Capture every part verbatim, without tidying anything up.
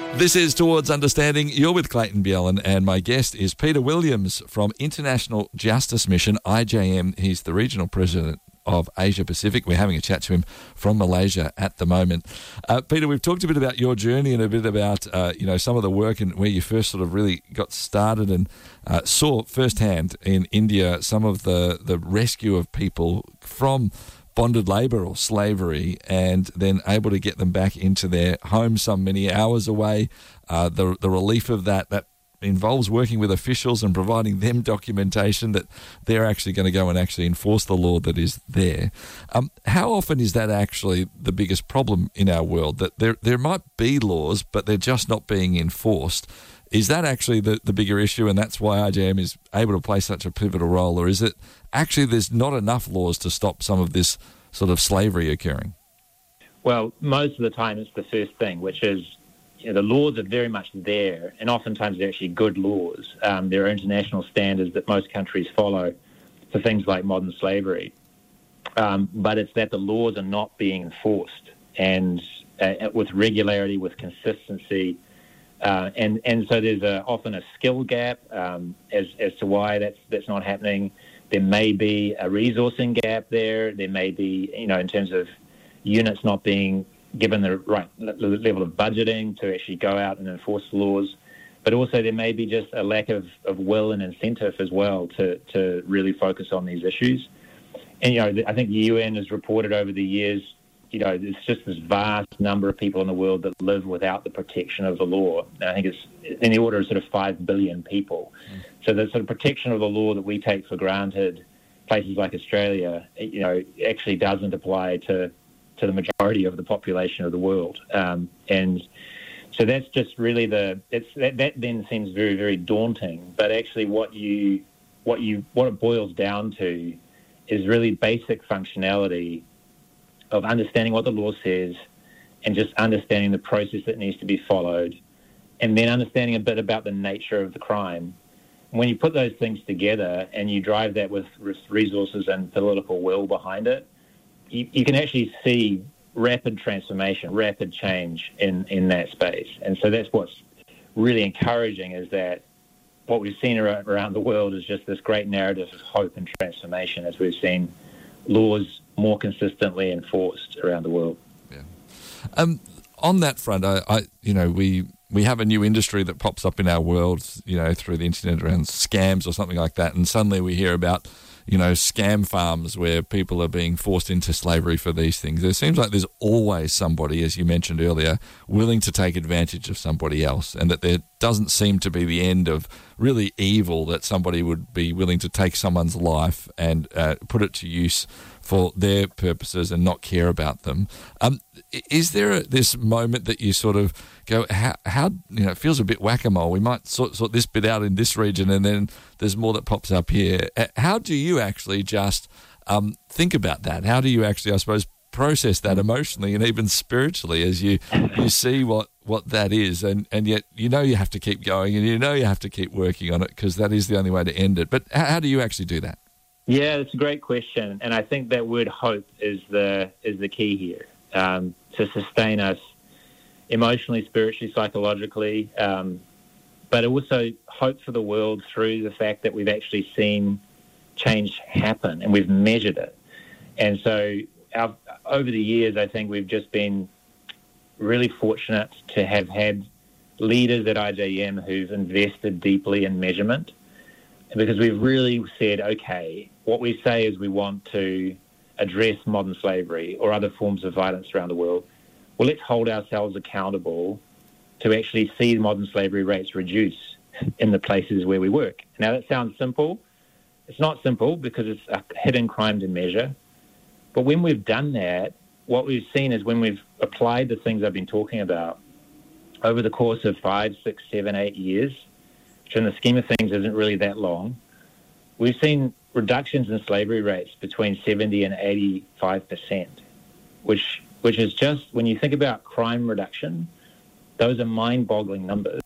This is Towards Understanding. You're with Clayton Bjellen, and my guest is Peter Williams from International Justice Mission, I J M. He's the regional president of Asia Pacific. We're having a chat to him from Malaysia at the moment. Uh, Peter, we've talked a bit about your journey and a bit about uh, you know some of the work and where you first sort of really got started and uh, saw firsthand in India some of the, the rescue of people from bonded labour or slavery, and then able to get them back into their homes some many hours away. Uh, the the relief of that, that involves working with officials and providing them documentation that they're actually going to go and actually enforce the law that is there. Um, how often is that actually the biggest problem in our world, that there there might be laws, but they're just not being enforced? Is that actually the, the bigger issue, and that's why I J M is able to play such a pivotal role, or is it actually there's not enough laws to stop some of this sort of slavery occurring? Well, most of the time it's the first thing, which is, you know, the laws are very much there, and oftentimes they're actually good laws. Um, there are international standards that most countries follow for things like modern slavery. Um, but it's that the laws are not being enforced, and uh, with regularity, with consistency. Uh, and, and so there's a, often a skill gap um, as, as to why that's, that's not happening. There may be a resourcing gap there. There may be, you know, in terms of units not being given the right level of budgeting to actually go out and enforce laws. But also there may be just a lack of, of will and incentive as well to, to really focus on these issues. And, you know, I think the U N has reported over the years, you know, there's just this vast number of people in the world that live without the protection of the law. And I think it's in the order of sort of five billion people. Mm. So the sort of protection of the law that we take for granted, places like Australia, you know, actually doesn't apply to, to the majority of the population of the world. Um, and so that's just really the, it's, that, that then seems very, very daunting. But actually what you, what you, what it boils down to is really basic functionality of understanding what the law says and just understanding the process that needs to be followed, and then understanding a bit about the nature of the crime. When you put those things together and you drive that with resources and political will behind it, you, you can actually see rapid transformation, rapid change in, in that space. And so that's what's really encouraging, is that what we've seen around the world is just this great narrative of hope and transformation as we've seen laws more consistently enforced around the world. Yeah. Um, on that front, I, I, you know, we we have a new industry that pops up in our world, you know, through the internet around scams or something like that, and suddenly we hear about, you know, scam farms where people are being forced into slavery for these things. It seems like there's always somebody, as you mentioned earlier, willing to take advantage of somebody else, and that there doesn't seem to be the end of really evil, that somebody would be willing to take someone's life and uh, put it to use for their purposes and not care about them. Um, is there a, this moment that you sort of go, how, how you know, it feels a bit whack-a-mole. We might sort, sort this bit out in this region and then there's more that pops up here. How do you actually just um, think about that? How do you actually, I suppose, process that emotionally and even spiritually as you, you see what, what that is, and, and yet you know you have to keep going and you know you have to keep working on it because that is the only way to end it. But how, how do you actually do that? Yeah, it's a great question, and I think that word hope is the is the key here, um, to sustain us emotionally, spiritually, psychologically, um, but also hope for the world through the fact that we've actually seen change happen and we've measured it. And so our, over the years, I think we've just been really fortunate to have had leaders at I J M who've invested deeply in measurement, because we've really said, okay, what we say is we want to address modern slavery or other forms of violence around the world. Well, let's hold ourselves accountable to actually see modern slavery rates reduce in the places where we work. Now, that sounds simple. It's not simple because it's a hidden crime to measure. But when we've done that, what we've seen is when we've applied the things I've been talking about over the course of five, six, seven, eight years, which in the scheme of things isn't really that long, we've seen reductions in slavery rates between seventy and eighty-five percent, which which is just, when you think about crime reduction, those are mind-boggling numbers,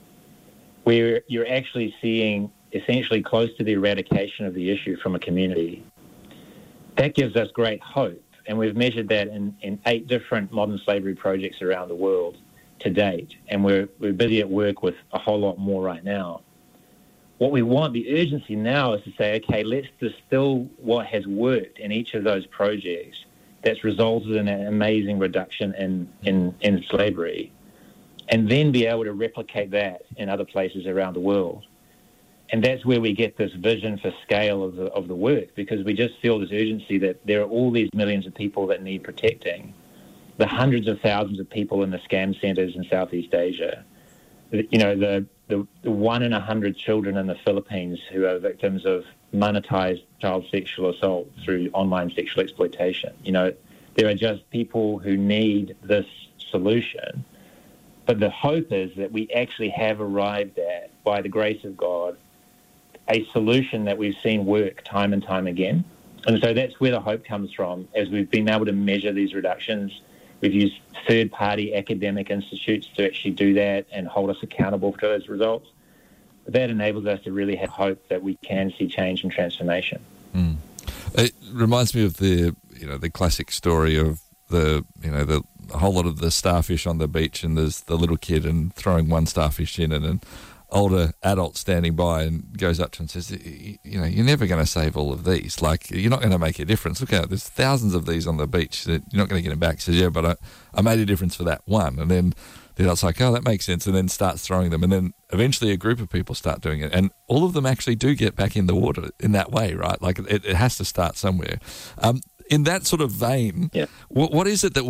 where you're actually seeing essentially close to the eradication of the issue from a community. That gives us great hope, and we've measured that in, in eight different modern slavery projects around the world. to date, and we're we're busy at work with a whole lot more right now. What we want, the urgency now, is to say, okay, let's distill what has worked in each of those projects that's resulted in an amazing reduction in, in, in slavery, and then be able to replicate that in other places around the world. And that's where we get this vision for scale of the, of the work, because we just feel this urgency that there are all these millions of people that need protecting, the hundreds of thousands of people in the scam centers in Southeast Asia, you know, the, the, the one in a hundred children in the Philippines who are victims of monetized child sexual assault through online sexual exploitation. You know, there are just people who need this solution. But the hope is that we actually have arrived at, by the grace of God, a solution that we've seen work time and time again. And so that's where the hope comes from, as we've been able to measure these reductions. We've used third-party academic institutes to actually do that and hold us accountable for those results. But that enables us to really have hope that we can see change and transformation. Mm. It reminds me of the, you know, the classic story of the, you know, the a whole lot of the starfish on the beach, and there's the little kid and throwing one starfish in, and an older adult standing by and goes up to him and says, you know, you're never going to save all of these. Like, you're not going to make a difference. Look out, there's thousands of these on the beach that you're not going to get them back. He says, yeah, but I, I made a difference for that one. And then the adult's like, oh, that makes sense, and then starts throwing them. And then eventually a group of people start doing it. And all of them actually do get back in the water in that way, right? Like, it, it has to start somewhere. Um, in that sort of vein, yeah. what, what is it that